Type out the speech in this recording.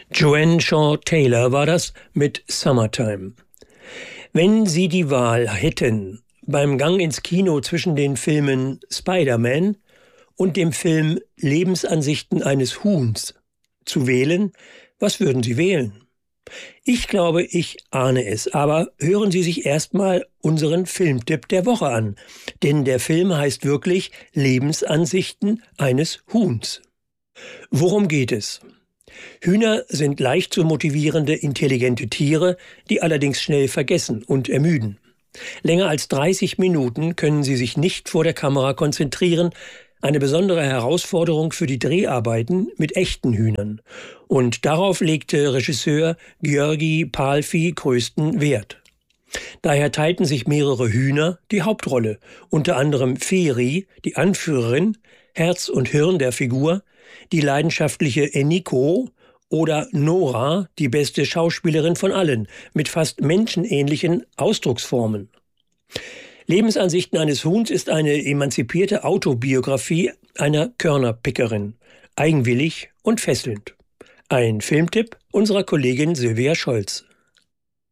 Joanne Shaw Taylor war das mit Summertime. Wenn Sie die Wahl hätten, beim Gang ins Kino zwischen den Filmen Spider-Man und dem Film Lebensansichten eines Huhns zu wählen, was würden Sie wählen? Ich glaube, ich ahne es, aber hören Sie sich erstmal unseren Filmtipp der Woche an, denn der Film heißt wirklich Lebensansichten eines Huhns. Worum geht es? Hühner sind leicht zu motivierende, intelligente Tiere, die allerdings schnell vergessen und ermüden. Länger als 30 Minuten können sie sich nicht vor der Kamera konzentrieren, eine besondere Herausforderung für die Dreharbeiten mit echten Hühnern. Und darauf legte Regisseur György Pálffy größten Wert. Daher teilten sich mehrere Hühner die Hauptrolle, unter anderem Feri, die Anführerin, Herz und Hirn der Figur, die leidenschaftliche Eniko oder Nora, die beste Schauspielerin von allen, mit fast menschenähnlichen Ausdrucksformen. Lebensansichten eines Huhns ist eine emanzipierte Autobiografie einer Körnerpickerin, eigenwillig und fesselnd. Ein Filmtipp unserer Kollegin Sylvia Scholz.